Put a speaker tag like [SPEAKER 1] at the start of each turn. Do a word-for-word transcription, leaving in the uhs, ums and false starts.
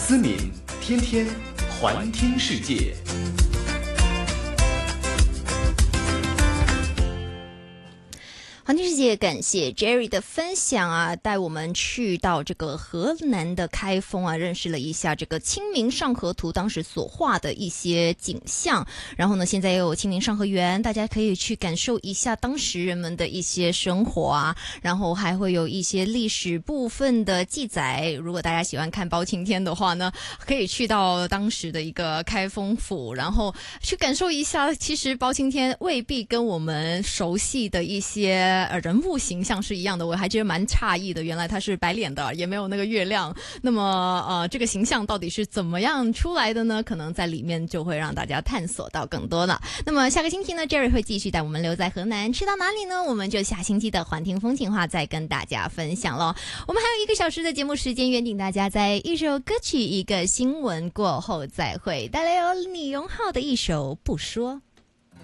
[SPEAKER 1] 思敏，天天环听世界。
[SPEAKER 2] 环听世界，感谢 Jerry 的分享啊，带我们去到这个河南的开封啊，认识了一下这个《清明上河图》当时所画的一些景象。然后呢，现在又有清明上河园，大家可以去感受一下当时人们的一些生活啊。然后还会有一些历史部分的记载。如果大家喜欢看包青天的话呢，可以去到当时的一个开封府，然后去感受一下。其实包青天未必跟我们熟悉的一些呃，人物形象是一样的，我还觉得蛮诧异的。原来他是白脸的，也没有那个月亮。那么，呃，这个形象到底是怎么样出来的呢？可能在里面就会让大家探索到更多了。那么下个星期呢 ，Jerry 会继续带我们留在河南，去到哪里呢？我们就下星期的环听风情话再跟大家分享咯。我们还有一个小时的节目时间，约定大家在一首歌曲、一个新闻过后再会，带来由李荣浩的一首《不说》。